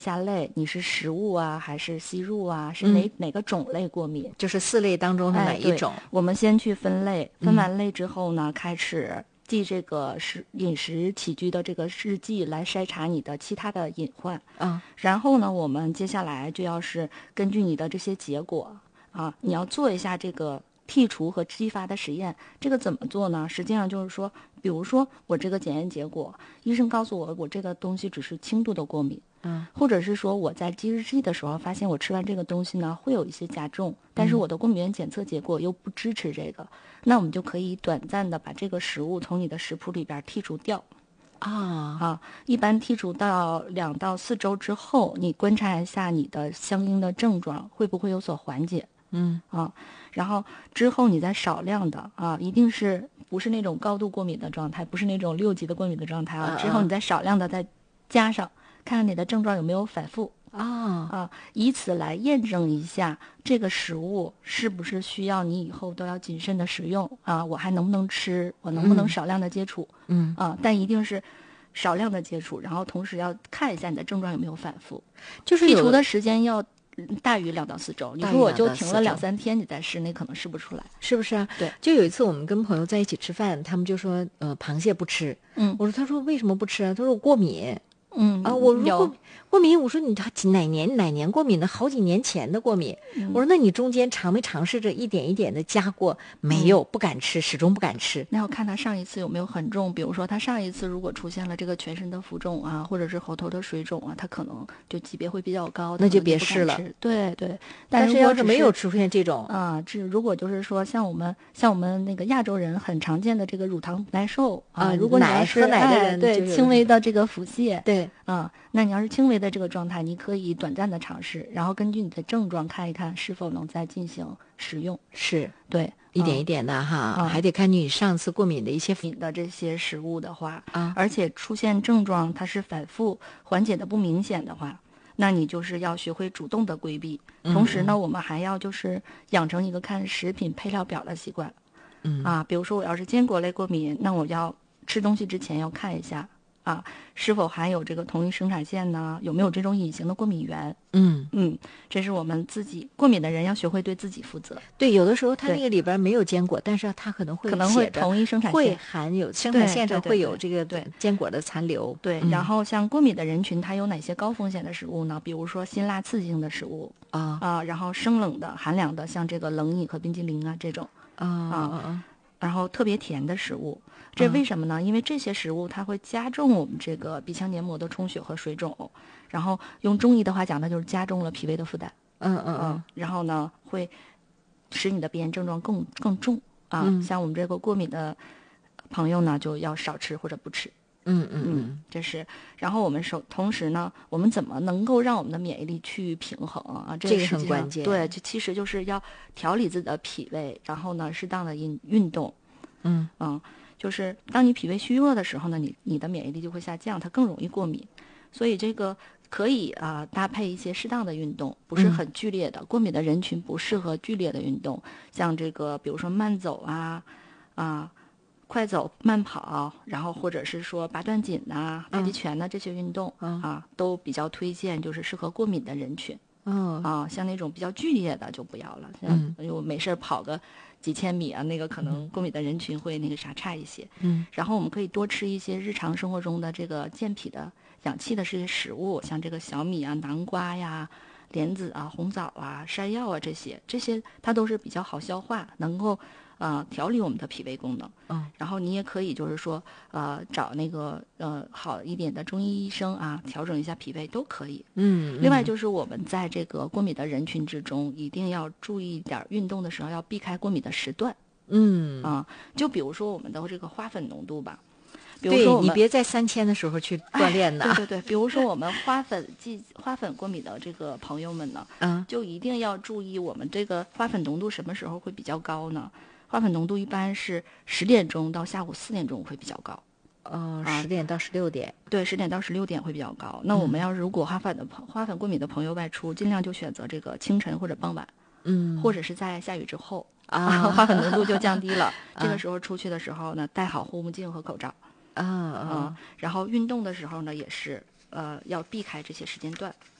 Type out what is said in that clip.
下类，你是食物啊，还是吸入啊，是哪个种类过敏？ 就是4类当中的哪一种？ 我们先去分类，分完类之后呢，开始记这个饮食起居的这个日记来筛查你的其他的隐患。然后呢，我们接下来就要是根据你的这些结果啊，你要做一下这个剔除和激发的实验。这个怎么做呢？实际上就是说，比如说我这个检验结果，医生告诉我这个东西只是轻度的过敏，或者是说我在记日记的时候发现我吃完这个东西呢会有一些加重，但是我的过敏原检测结果又不支持这个，那我们就可以短暂的把这个食物从你的食谱里边剔除掉。一般剔除到2到4周之后，你观察一下你的相应的症状会不会有所缓解。然后之后你再少量的一定是不是那种高度过敏的状态，不是那种6级的过敏的状态之后你再少量的再加上，看看你的症状有没有反复以此来验证一下这个食物是不是需要你以后都要谨慎的食用我还能不能吃，我能不能少量的接触但一定是少量的接触，然后同时要看一下你的症状有没有反复，就是剔除的时间要大于2到4周。你说我就停了2、3天你再试，那可能试不出来， 是不是啊？ 对， 就有一次我们跟朋友在一起吃饭，他们就说螃蟹不吃。他说为什么不吃啊？他说我过敏。我说过敏，我说你哪年过敏的？好几年前的过敏。我说那你中间尝没尝试着一点一点的加过？没有，不敢吃，始终不敢吃。 那要看他上一次有没有很重，比如说他上一次如果出现了这个全身的浮肿或者是喉头的水肿他可能就级别会比较高， 那就别试了。 对对， 但是要是没有出现这种如果就是说像我们那个亚洲人很常见的这个乳糖不耐受如果你要是喝奶的人对轻微的这个腹泻， 对那你要是轻微的这个状态，你可以短暂的尝试，然后根据你的症状看一看是否能再进行食用。 是， 对， 一点一点的还得看你上次过敏的一些的这些食物的话而且出现症状它是反复缓解的不明显的话，那你就是要学会主动的规避。同时呢，我们还要就是养成一个看食品配料表的习惯。比如说我要是坚果类过敏，那我要吃东西之前要看一下是否含有这个同一生产线呢？有没有这种隐形的过敏源？这是我们自己过敏的人要学会对自己负责。 对，有的时候它那个里边没有坚果，但是它可能会同一生产线会含有生产线上会有这个坚果的残留。 对，然后像过敏的人群，它有哪些高风险的食物呢？比如说辛辣刺激性的食物然后生冷的、寒凉的，像这个冷饮和冰激凌这种然后特别甜的食物。这为什么呢？因为这些食物它会加重我们这个鼻腔黏膜的充血和水肿，然后用中医的话讲，它就是加重了脾胃的负担。然后呢，会使你的鼻炎症状更重像我们这个过敏的朋友呢，就要少吃或者不吃。这是。然后我们同时呢，我们怎么能够让我们的免疫力去平衡这个很关键。 对，其实就是要调理自己的脾胃，然后呢，适当的运动。就是当你脾胃虚弱的时候呢，你的免疫力就会下降，它更容易过敏。所以这个可以搭配一些适当的运动，不是很剧烈的。过敏的人群不适合剧烈的运动，像这个比如说慢走快走、慢跑，然后或者是说拔段锦太极拳这些运动都比较推荐，就是适合过敏的人群。像那种比较剧烈的就不要了，像我没事跑个几千米那个可能过敏的人群会那个差一些。然后我们可以多吃一些日常生活中的这个健脾的、养气的这些食物，像这个小米南瓜呀、莲子红枣山药这些它都是比较好消化，能够调理我们的脾胃功能。然后你也可以就是说找那个好一点的中医医生调整一下脾胃都可以。另外就是我们在这个过敏的人群之中，一定要注意点运动的时候要避开过敏的时段。就比如说我们的这个花粉浓度吧。比如说你别在3000的时候去锻炼呢。 对，比如说我们花粉过敏的这个朋友们呢，就一定要注意我们这个花粉浓度什么时候会比较高呢？花粉浓度一般是10点钟到下午4点钟会比较高。 10点到16点。 对，10点到16点会比较高。那我们要是如果花粉过敏的朋友外出，尽量就选择这个清晨或者傍晚，或者是在下雨之后花粉浓度就降低了。这个时候出去的时候呢，戴好护目镜和口罩。然后运动的时候呢，也是要避开这些时间段。